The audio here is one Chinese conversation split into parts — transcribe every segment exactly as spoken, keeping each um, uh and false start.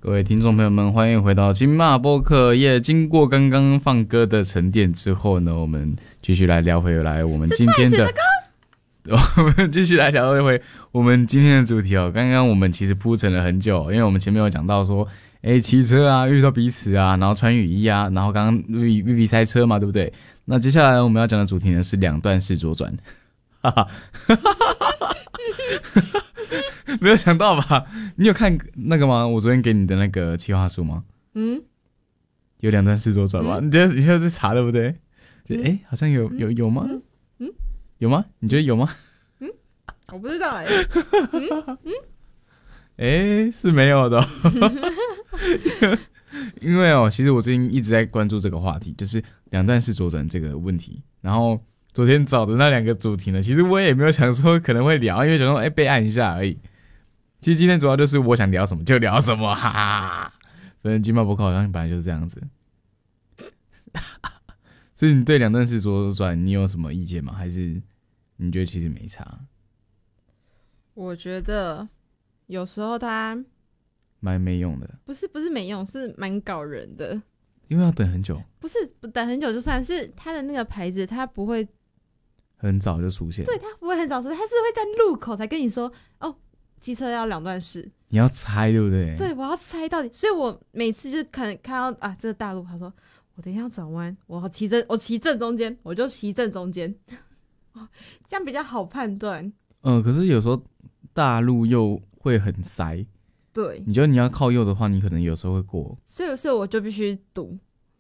各位听众朋友们，欢迎回到金马播客耶！经过刚刚放歌的沉淀之后呢，我们继续来聊回来我们今天的，我们继续来聊回回我们今天的主题哦。刚刚我们其实铺陈了很久，因为我们前面有讲到说，哎，骑车啊，遇到彼此啊，然后穿雨衣啊，然后刚刚 Vivi 塞车嘛，对不对？那接下来我们要讲的主题呢是两段式左转，哈哈，没有想到吧？你有看那个吗？我昨天给你的那个企划书吗？嗯，有两段式左转吗？嗯、你现在你现在在查对不对？哎、嗯欸，好像有有有吗？嗯，嗯有吗？你觉得有吗？ 嗯，我不知道哎、欸。嗯嗯， 哎、欸，是没有的、喔。因为哦，其实我最近一直在关注这个话题，就是两段式左转这个问题。然后昨天找的那两个主题呢，其实我也没有想说可能会聊，因为想说哎、欸、备案一下而已。其实今天主要就是我想聊什么就聊什么，哈哈。反正金马博客好像本来就是这样子。所以你对两段式左转你有什么意见吗？还是你觉得其实没差？ 我觉得有时候它蛮没用的。 不是不是没用，是蛮搞人的。 因为要等很久。 不是不等很久就算，是它的那个牌子它不会很早就出现。 对，它不会很早出现，它是会在路口才跟你说哦，机车要两段式。 你要猜对不对？ 对，我要猜到底。所以我每次就可能看到啊，这个大路，他说我等一下要转弯，我要骑正，我骑正中间，我就骑正中间，这样比较好判断。 嗯，可是有时候大路又会很塞。 对， 你觉得你要靠右的话，你可能有时候会过。 所以，所以我就必须堵。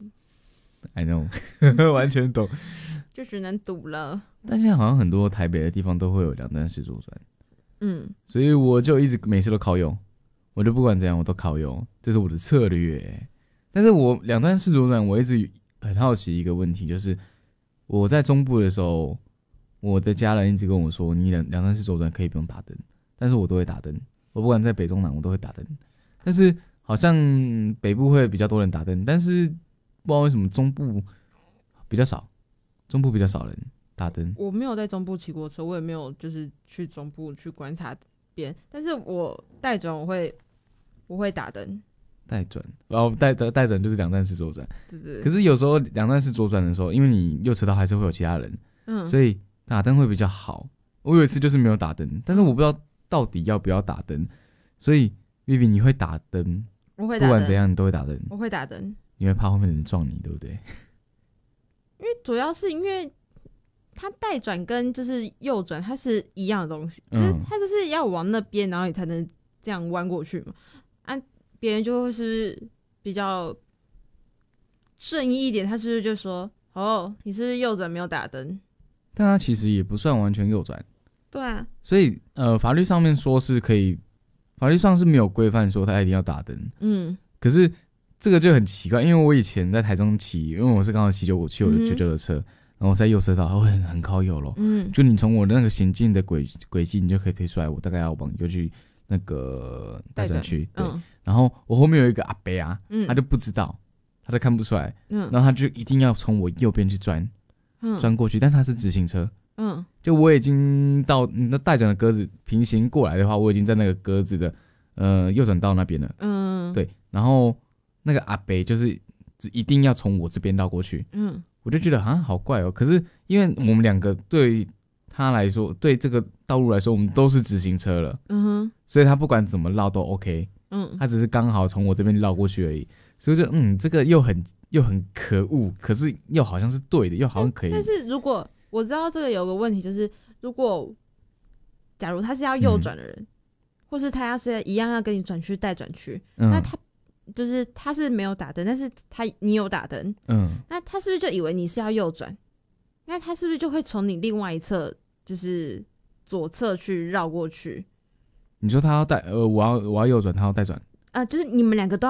I know， 完全懂， 就只能堵了。 但现在好像很多台北的地方都会有两段式左转。 嗯， 所以我就一直每次都靠右，我就不管怎样我都靠右，这是我的策略。但是我两段式左转，我一直很好奇一个问题，就是我在中部的时候，我的家人一直跟我说，你两两段式左转可以不用打灯，但是我都会打灯。我不管在北中南，我都会打灯。但是好像北部会比较多人打灯，但是不知道为什么中部比较少，中部比较少人打灯。 我没有在中部骑过车，我也没有就是去中部去观察边，但是我带转我会我会打灯。 带转，然后带转带转就是两段式左转。 对对。 可是有时候两段式左转的时候，因为你右车道还是会有其他人，嗯，所以打灯会比较好。我有一次就是没有打灯，但是我不知道到底要不要打灯，所以 Vivi 你会打灯？ 我会打灯， 不管怎样你都会打灯。 我会打灯， 你会怕后面的人撞你，对不对？ 因为主要是因为它带转跟就是右转它是一样的东西，嗯、就是它就是要往那边，然后你才能这样弯过去嘛。啊，别人就会是比较正义一点，他是不是就说哦，你是不是右转没有打灯？ 但他其实也不算完全右转。 对啊， 所以呃，法律上面说是可以，法律上是没有规范说他一定要打灯。嗯，可是这个就很奇怪，因为我以前在台中骑，因为我是刚好骑九五七我的九九的车，嗯、然后我在右车道，我很很靠右咯。嗯，就你从我的那个行进的轨轨迹，你就可以推出来，我大概要往右去那个待转区。对、嗯，然后我后面有一个阿伯啊，嗯、他就不知道，他都看不出来，嗯，然后他就一定要从我右边去钻，嗯，钻过去，但他是直行车。嗯，就我已经到那带转的格子平行过来的话，我已经在那个格子的呃右转道那边了。嗯，对，然后那个阿伯就是一定要从我这边绕过去。嗯，我就觉得啊好怪哦。可是因为我们两个对他来说，对这个道路来说，我们都是直行车了。嗯哼，所以他不管怎么绕都 OK。嗯，他只是刚好从我这边绕过去而已。所以就嗯，这个又很又很可恶，可是又好像是对的，又好像可以。 但是如果我知道这个有个问题，就是如果假如他是要右转的人，嗯、或是他要是一样要跟你转去带转区，嗯、那他就是他是没有打灯，但是他你有打灯，嗯，那他是不是就以为你是要右转？那他是不是就会从你另外一侧，就是左侧去绕过去？ 你说他要带呃，我要我要右转，他要带转啊、呃，就是你们两个都要。